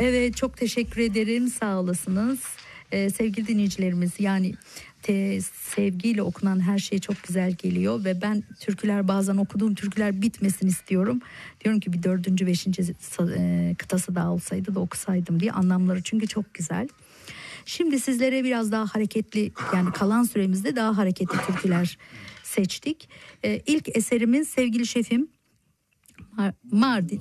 Evet, çok teşekkür ederim, sağ olasınız. Sevgili dinleyicilerimiz, yani sevgiyle okunan her şey çok güzel geliyor ve ben türküler, bazen okuduğum türküler bitmesin istiyorum. Diyorum ki bir dördüncü, beşinci kıtası daha olsaydı da okusaydım diye, anlamları çünkü çok güzel. Şimdi sizlere biraz daha hareketli, yani kalan süremizde daha hareketli türküler seçtik. İlk eserimiz sevgili şefim Mardin.